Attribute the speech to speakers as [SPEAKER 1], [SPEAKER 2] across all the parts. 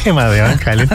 [SPEAKER 1] tema de Van Halen.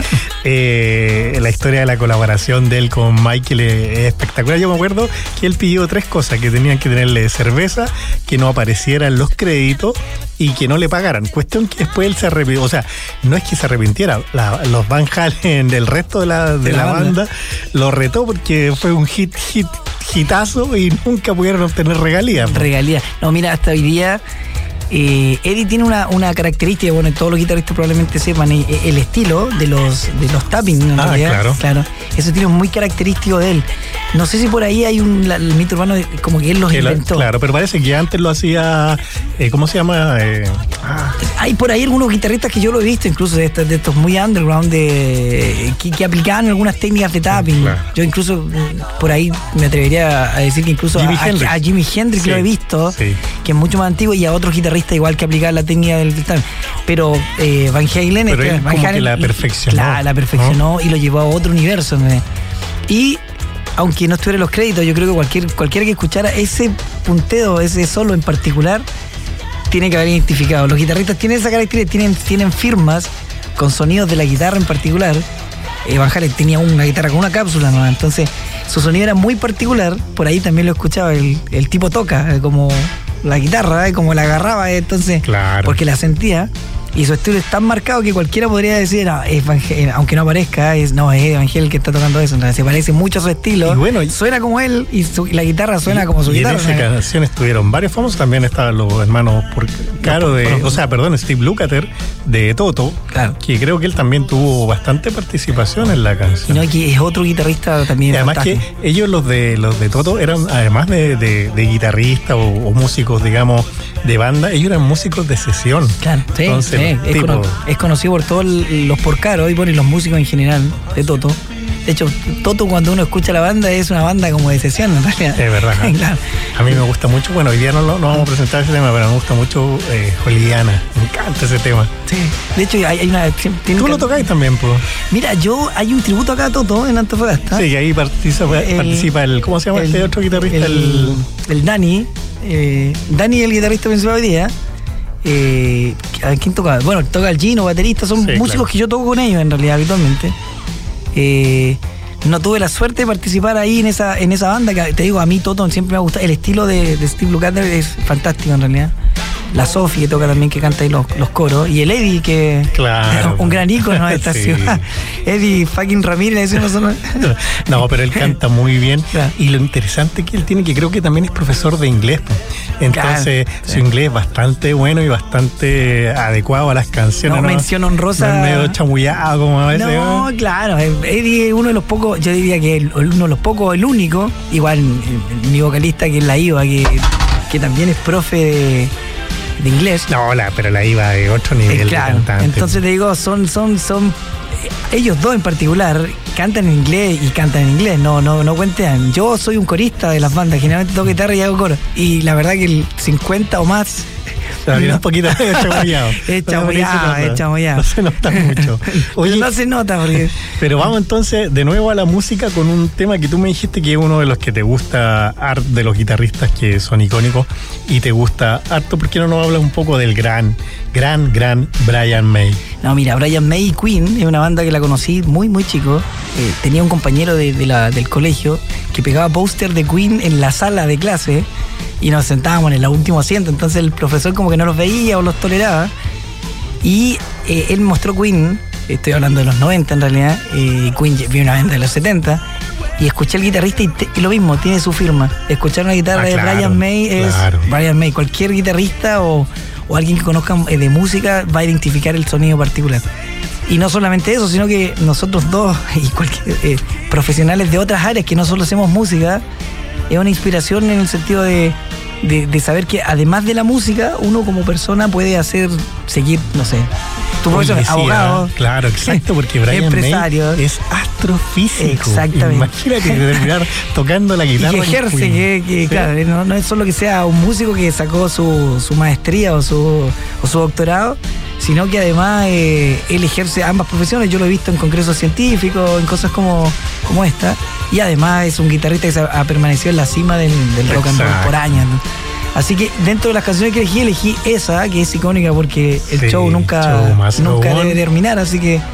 [SPEAKER 1] La historia de la colaboración de él con Michael es espectacular. Yo me acuerdo que él pidió 3 cosas: que tenían que tenerle cerveza, que no apareciera en los créditos y que no le pagaran. Cuestión que después él se arrepintió. O sea, no es que se arrepintiera. Los Van Halen del resto de la banda lo retó porque fue un hitazo y nunca pudieron obtener regalías.
[SPEAKER 2] No, mira, hasta hoy día Eddie tiene una característica, bueno, todos los guitarristas probablemente sepan, el estilo de los tapping, en realidad. Claro. Eso tiene muy característico de él. No sé si por ahí hay el mito urbano de como que él los inventó.
[SPEAKER 1] Claro, pero parece que antes lo hacía, ¿cómo se llama?
[SPEAKER 2] Hay por ahí algunos guitarristas que yo lo he visto, incluso de estos muy underground, que aplicaban algunas técnicas de tapping. Claro. Yo incluso por ahí me atrevería a decir que incluso a Jimi Hendrix sí, lo he visto, sí, que es mucho más antiguo, y a otros guitarristas igual que aplicaban la técnica del tapping. Pero Van Halen,
[SPEAKER 1] la perfeccionó.
[SPEAKER 2] La perfeccionó, ¿no? Y lo llevó a otro universo, ¿no? Y aunque no estuviera en los créditos, yo creo que cualquiera que escuchara ese punteo, ese solo en particular, tiene que haber identificado. Los guitarristas tienen esa característica, tienen firmas con sonidos de la guitarra en particular. Van Halen tenía una guitarra con una cápsula, ¿no? Entonces su sonido era muy particular. Por ahí también lo escuchaba, el tipo toca como la guitarra, como la agarraba, entonces, claro, porque la sentía. Y su estilo es tan marcado que cualquiera podría decir, aunque no aparezca, es Van Halen que está tocando eso. Entonces, se parece mucho a su estilo. Y bueno, suena como él y la guitarra suena como su guitarra.
[SPEAKER 1] En esa canción estuvieron varios famosos. También estaban los hermanos Steve Lukather de Toto, claro, que creo que él también tuvo bastante participación en la canción.
[SPEAKER 2] Y no, que es otro guitarrista también.
[SPEAKER 1] Y además fantástico, que ellos, los de Toto, eran, además de guitarristas o músicos, digamos, de banda, ellos eran músicos de sesión.
[SPEAKER 2] Claro, sí. Entonces, es conocido por todos los porcaros y por los músicos en general de Toto. De hecho, Toto, cuando uno escucha la banda, es una banda como de sesión, en realidad.
[SPEAKER 1] Es verdad. Claro. A mí me gusta mucho, bueno, hoy día no vamos a presentar ese tema, pero me gusta mucho Juliana. Me encanta ese tema.
[SPEAKER 2] Sí. De hecho, hay una...
[SPEAKER 1] ¿Tú lo tocáis también, pues?
[SPEAKER 2] Mira, hay un tributo acá a Toto en Antofagasta.
[SPEAKER 1] Sí, y ahí participa el... ¿Cómo se llama este otro guitarrista?
[SPEAKER 2] El Dani. Dani, el guitarrista principal hoy día. ¿Quién toca? Bueno, toca el Gino, baterista. Son músicos, claro, que yo toco con ellos en realidad habitualmente. No tuve la suerte de participar ahí en esa banda, que te digo, a mí Toto siempre me ha gustado. El estilo de Steve Lukather es fantástico en realidad. La Sophie, que toca también, que canta ahí los coros, y el Eddie, que
[SPEAKER 1] claro,
[SPEAKER 2] un gran ícono de esta ciudad. Eddie fucking Ramírez,
[SPEAKER 1] no, pero él canta muy bien, claro, y lo interesante que él tiene, que creo que también es profesor de inglés, entonces claro, su inglés es bastante bueno y bastante adecuado a las canciones.
[SPEAKER 2] No, mención honrosa.
[SPEAKER 1] No es medio chamullado como a veces.
[SPEAKER 2] No, claro, Eddie es uno de los pocos, yo diría que uno de los pocos, el único, igual mi vocalista, que es la Iva, que también es profe de inglés.
[SPEAKER 1] No, pero la IVA de otro nivel,
[SPEAKER 2] claro, de cantante. Entonces te digo, son ellos dos en particular cantan en inglés y cantan en inglés, no cuentean. Yo soy un corista de las bandas, generalmente toco guitarra y hago coro, y la verdad que el 50 o más
[SPEAKER 1] un poquito chamullado.
[SPEAKER 2] Es chamullado.
[SPEAKER 1] No se nota mucho.
[SPEAKER 2] Oye, no se nota porque...
[SPEAKER 1] Pero vamos entonces de nuevo a la música con un tema que tú me dijiste que es uno de los que te gusta de los guitarristas que son icónicos y te gusta harto. ¿Por qué no nos hablas un poco del gran Brian May?
[SPEAKER 2] No, mira, Brian May y Queen es una banda que la conocí muy, muy chico. Tenía un compañero del colegio que pegaba póster de Queen en la sala de clase y nos sentábamos en el último asiento, entonces el profesor como que no los veía o los toleraba, y él mostró Queen, estoy hablando de los 90 en realidad, Queen vi una banda de los 70, y escuché al guitarrista y lo mismo, tiene su firma. Escuchar una guitarra de Brian May es Brian May. Cualquier guitarrista o alguien que conozca de música va a identificar el sonido particular. Y no solamente eso, sino que nosotros dos y cualquier profesionales de otras áreas que no solo hacemos música, es una inspiración en el sentido de saber que además de la música, uno como persona puede seguir, no sé, tu profesión, abogado.
[SPEAKER 1] Claro, exacto, porque Brian
[SPEAKER 2] empresario,
[SPEAKER 1] May es astrofísico.
[SPEAKER 2] Exactamente.
[SPEAKER 1] Imagínate terminar tocando la guitarra.
[SPEAKER 2] Y que ejerce, que claro, no es solo que sea un músico que sacó su maestría o su doctorado, sino que además él ejerce ambas profesiones. Yo lo he visto en congresos científicos, en cosas como esta, y además es un guitarrista que ha permanecido en la cima del rock and roll por años, ¿no? Así que dentro de las canciones que elegí esa, que es icónica porque el show nunca debe terminar, así que